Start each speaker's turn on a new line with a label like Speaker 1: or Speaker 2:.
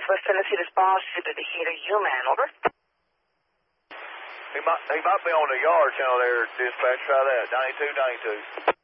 Speaker 1: Northwest Tennessee response to the Decatur U-Man, over.
Speaker 2: He might be on the yard channel there, dispatch. Try that, 92, 92.